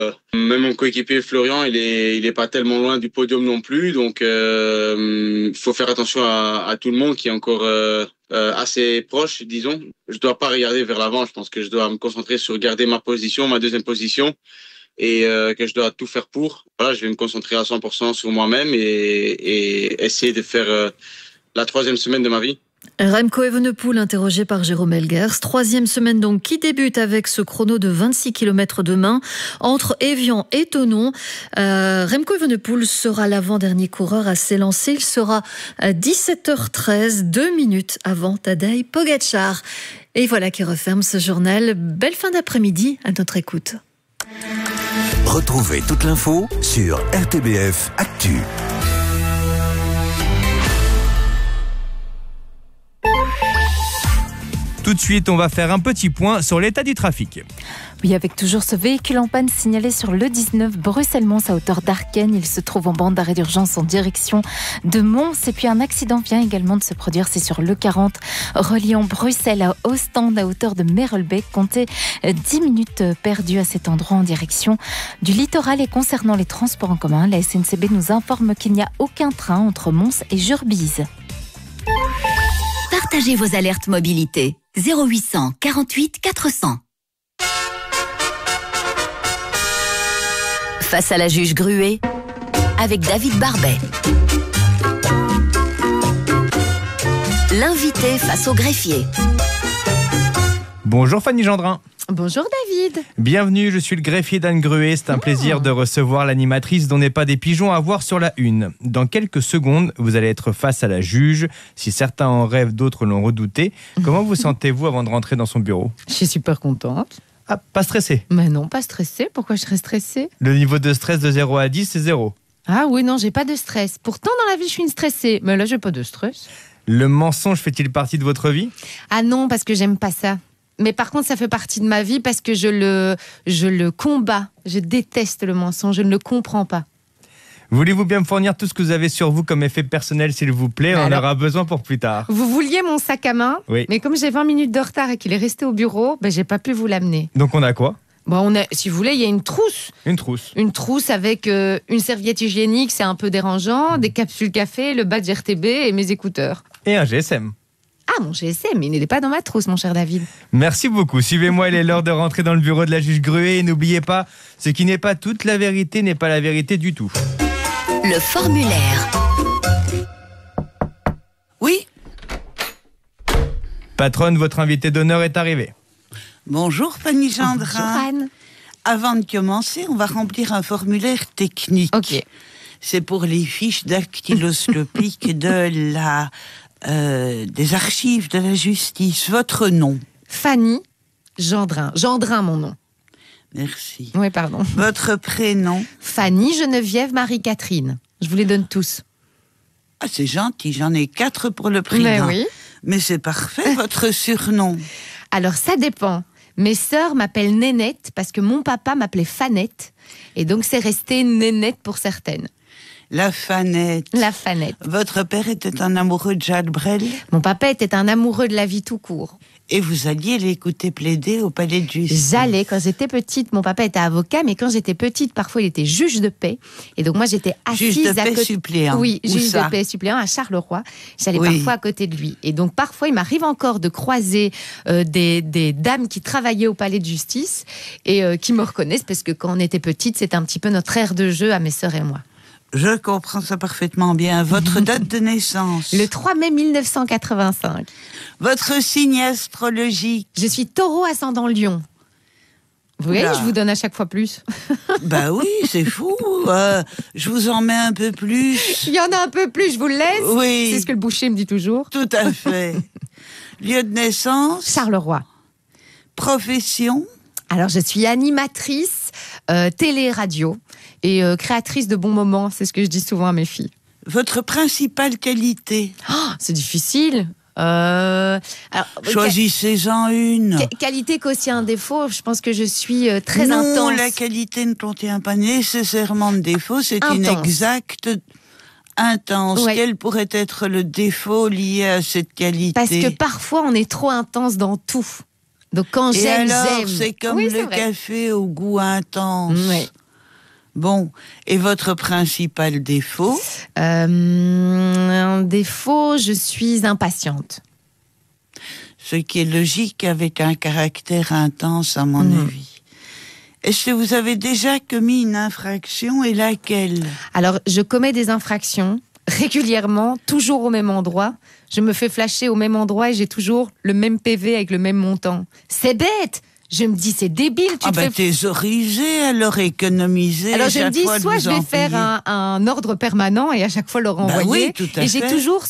Même mon coéquipier Florian, il est pas tellement loin du podium non plus, donc il faut faire attention à tout le monde qui est encore assez proche, disons. Je dois pas regarder vers l'avant, je pense que je dois me concentrer sur garder ma position, ma deuxième position, et que je dois tout faire pour. Voilà, je vais me concentrer à 100% sur moi-même et essayer de faire la troisième semaine de ma vie. Remco Evenepoel, interrogé par Jérôme Elguers. Troisième semaine donc qui débute avec ce chrono de 26 km demain entre Évian et Thonon. Remco Evenepoel sera l'avant-dernier coureur à s'élancer. Il sera à 17h13, 2 minutes avant Tadej Pogačar. Et voilà qui referme ce journal. Belle fin d'après-midi à notre écoute. Retrouvez toute l'info sur RTBF Actu. Tout de suite, on va faire un petit point sur l'état du trafic. Oui, avec toujours ce véhicule en panne signalé sur le 19 Bruxelles-Mons à hauteur d'Arken. Il se trouve en bande d'arrêt d'urgence en direction de Mons. Et puis un accident vient également de se produire, c'est sur le 40 reliant Bruxelles à Ostende à hauteur de Merelbeek. Comptez 10 minutes perdues à cet endroit en direction du littoral. Et concernant les transports en commun, la SNCB nous informe qu'il n'y a aucun train entre Mons et Jurbise. Partagez vos alertes mobilité. 0800 48 400. Face à la juge Gruet, avec David Barbet. L'invité face au greffier. Bonjour Fanny Gendrin. Bonjour David. Bienvenue, je suis le greffier d'Anne Gruet. C'est un plaisir de recevoir l'animatrice dont n'est pas des pigeons à voir sur la une. Dans quelques secondes, vous allez être face à la juge. Si certains en rêvent, d'autres l'ont redouté. Comment vous sentez-vous avant de rentrer dans son bureau ? Je suis super contente. Ah, pas stressé ? Mais non, pas stressée. Pourquoi je serais stressée ? Le niveau de stress de 0 à 10, c'est 0. Ah oui, non, j'ai pas de stress. Pourtant, dans la vie, je suis une stressée. Mais là, j'ai pas de stress. Le mensonge fait-il partie de votre vie ? Ah non, parce que j'aime pas ça. Mais par contre, ça fait partie de ma vie parce que je le combats. Je déteste le mensonge, je ne le comprends pas. Voulez-vous bien me fournir tout ce que vous avez sur vous comme effet personnel, s'il vous plaît ? On en aura besoin pour plus tard. Vous vouliez mon sac à main, oui. Mais comme j'ai 20 minutes de retard et qu'il est resté au bureau, j'ai pas pu vous l'amener. Donc on a quoi ? Si vous voulez, il y a une trousse. Une trousse. Une trousse avec une serviette hygiénique, c'est un peu dérangeant, des capsules café, le badge RTB et mes écouteurs. Et un GSM. Ah, mon GSM, il n'est pas dans ma trousse, mon cher David. Merci beaucoup. Suivez-moi, il est l'heure de rentrer dans le bureau de la juge Gruet. Et n'oubliez pas, ce qui n'est pas toute la vérité n'est pas la vérité du tout. Le formulaire. Oui. Patronne, votre invité d'honneur est arrivé. Bonjour Fanny Gendrin. Bonjour Anne. Avant de commencer, on va remplir un formulaire technique. Ok. C'est pour les fiches dactyloscopiques de des archives de la justice. Votre nom ? Fanny Gendrin. Gendrin, mon nom. Merci. Oui, pardon. Votre prénom ? Fanny Geneviève Marie-Catherine. Je vous les donne tous. Ah, c'est gentil, j'en ai 4 pour le prénom. Mais oui. Mais c'est parfait, votre surnom ? Alors, ça dépend. Mes sœurs m'appellent Nénette parce que mon papa m'appelait Fanette. Et donc, c'est resté Nénette pour certaines. La Fanette. La Fanette. Votre père était un amoureux de Jacques Brel ? Mon papa était un amoureux de la vie tout court. Et vous alliez l'écouter plaider au palais de justice ? J'allais, quand j'étais petite, mon papa était avocat, mais quand j'étais petite, parfois il était juge de paix. Et donc moi j'étais assise juge de à paix côté. suppléant. Oui, Où juge ça ? de paix suppléant à Charleroi. J'allais Oui. parfois à côté de lui. Et donc parfois il m'arrive encore de croiser des dames qui travaillaient au palais de justice et qui me reconnaissent parce que quand on était petite, c'était un petit peu notre aire de jeu à mes sœurs et moi. Je comprends ça parfaitement bien. Votre date de naissance ? Le 3 mai 1985. Votre signe astrologique ? Je suis taureau ascendant Lion. Vous voyez, Oula. je vous donne à chaque fois plus. Bah oui, c'est fou. Je vous en mets un peu plus. Il y en a un peu plus, je vous le laisse. Oui. C'est ce que le boucher me dit toujours. Tout à fait. Lieu de naissance ? Charleroi. Profession ? Alors, je suis animatrice télé-radio et créatrice de bons moments. C'est ce que je dis souvent à mes filles. Votre principale qualité ? C'est difficile. Alors, Choisissez-en une. Qualité qu'aussi un défaut. Je pense que je suis très non, intense. la qualité ne contient pas nécessairement de défaut. C'est Intense. inexact. Intense. Ouais. Quel pourrait être le défaut lié à cette qualité ? Parce que parfois, on est trop intense dans tout. Donc quand Et j'aime, alors, j'aime. c'est comme Oui, le c'est vrai. café au goût intense. Oui. Bon, et votre principal défaut? Un défaut, je suis impatiente. Ce qui est logique avec un caractère intense, à mon avis. Est-ce que vous avez déjà commis une infraction et laquelle? Alors, je commets des infractions régulièrement, toujours au même endroit. Je me fais flasher au même endroit et j'ai toujours le même PV avec le même montant. C'est bête! Je me dis, c'est débile, tu te fais... thésoriser, alors économiser. Alors je me dis, soit je vais faire un... un ordre permanent et à chaque fois le renvoyer. oui, tout à et j'ai fait. toujours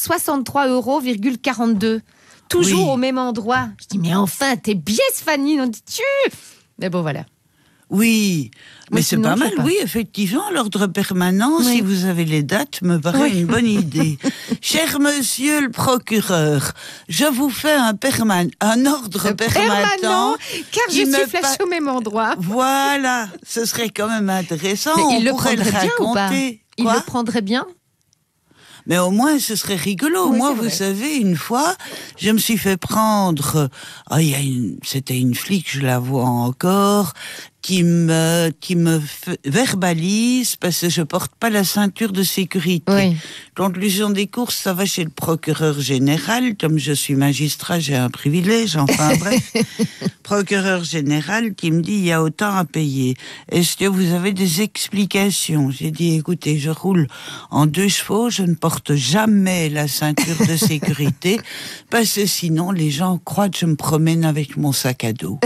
63,42 €. Toujours Oui. au même endroit. Je dis, mais enfin, t'es biaise, Fanny. On dit, mais bon, voilà. Oui, mais Mais c'est sinon, pas je mal, sais pas. oui, effectivement, l'ordre permanent, Oui. si vous avez les dates, me paraît Oui. une bonne idée. Cher monsieur le procureur, je vous fais un ordre permanent. Car je qui me suis flashée au même endroit. Voilà, ce serait quand même intéressant. Mais on il le pourrait le prendrait bien ou pas? raconter. Il Quoi le prendrait bien? Mais au moins, ce serait rigolo. Oui, Moi, c'est vous vrai. savez, une fois, je me suis fait prendre... c'était une flic, je la vois encore, qui me verbalise parce que je porte pas la ceinture de sécurité. Oui. Conclusion des courses, ça va chez le procureur général. Comme je suis magistrat, j'ai un privilège. Enfin bref, procureur général qui me dit il y a autant à payer. Est-ce que vous avez des explications? J'ai dit écoutez, je roule en 2 chevaux, je ne porte jamais la ceinture de sécurité parce que sinon les gens croient que je me promène avec mon sac à dos.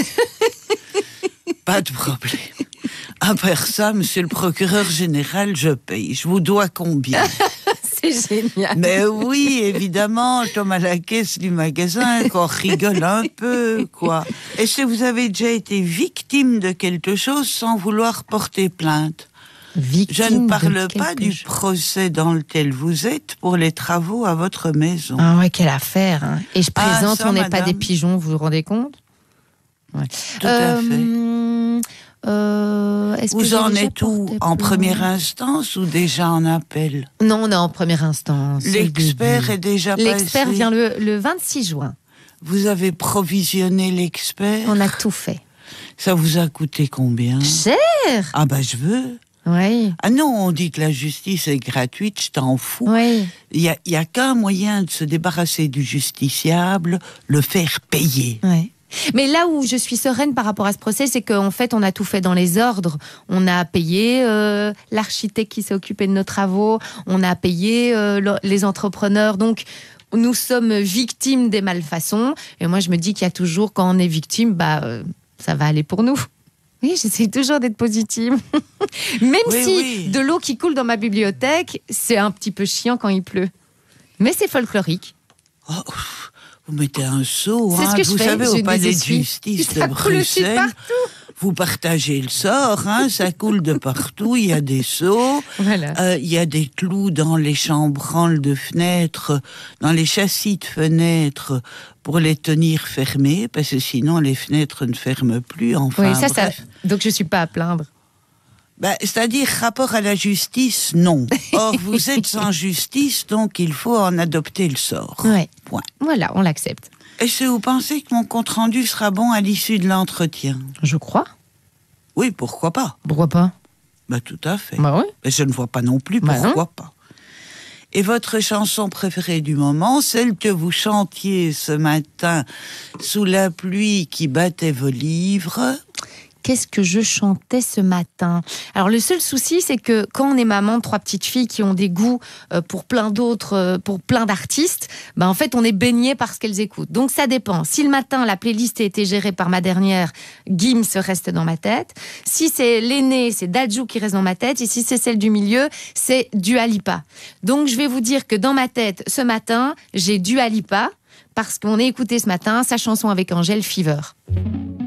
Pas de problème. Après ça, monsieur le procureur général, je paye. Je vous dois combien? C'est génial. Mais oui, évidemment, comme à la caisse du magasin, qu'on rigole un peu, quoi. Est-ce que vous avez déjà été victime de quelque chose sans vouloir porter plainte? Je ne parle pas du procès dans lequel vous êtes pour les travaux à votre maison. Ah ouais, quelle affaire. Hein. Et je présente, ça, on n'est pas madame. des pigeons, vous vous rendez compte? Ouais. Tout à fait. Est-ce que Vous j'ai en déjà êtes où? porté En plainte? première instance ou déjà en appel? Non, on est en première instance. L'expert est déjà passé. L'expert vient le 26 juin. Vous avez provisionné l'expert? On a tout fait. Ça vous a coûté combien? Cher. Ah bah je veux. Oui. Ah non, on dit que la justice est gratuite, je t'en fous. Oui. Il y a qu'un moyen de se débarrasser du justiciable, le faire payer. Ouais. Mais là où je suis sereine par rapport à ce procès, c'est qu'en fait, on a tout fait dans les ordres. On a payé l'architecte qui s'est occupé de nos travaux, on a payé les entrepreneurs. Donc, nous sommes victimes des malfaçons. Et moi, je me dis qu'il y a toujours, quand on est victime, ça va aller pour nous. Oui, j'essaie toujours d'être positive. Même si de l'eau qui coule dans ma bibliothèque, c'est un petit peu chiant quand il pleut. Mais c'est folklorique. Oh, vous mettez un seau, C'est ce que je vous fais, savez, je au palais de désessuie. justice Ça de coule aussi de Bruxelles. partout. Vous partagez le sort, ça coule de partout, il y a des seaux, Voilà. il y a des clous dans les chambranles de fenêtres, dans les châssis de fenêtres, pour les tenir fermées, parce que sinon les fenêtres ne ferment plus, enfin Oui, ça, bref. donc je ne suis pas à plaindre. C'est-à-dire, rapport à la justice, non. Or, vous êtes en justice, donc il faut en adopter le sort. Ouais. Point. Voilà, on l'accepte. Est-ce que vous pensez que mon compte-rendu sera bon à l'issue de l'entretien? Je crois. Oui, pourquoi pas? Pourquoi pas? Tout à fait. Bah oui. Mais je ne vois pas non plus pourquoi pas. Et votre chanson préférée du moment, celle que vous chantiez ce matin sous la pluie qui battait vos livres? Qu'est-ce que je chantais ce matin? Alors le seul souci, c'est que quand on est maman de 3 petites filles qui ont des goûts pour plein d'autres, pour plein d'artistes, en fait on est baigné par ce qu'elles écoutent. Donc ça dépend. Si le matin la playlist a été gérée par ma dernière, Gims reste dans ma tête. Si c'est l'aînée, c'est Dadju qui reste dans ma tête. Et si c'est celle du milieu, c'est Dua Lipa. Donc je vais vous dire que dans ma tête, ce matin, j'ai Dua Lipa parce qu'on a écouté ce matin sa chanson avec Angèle, Fever.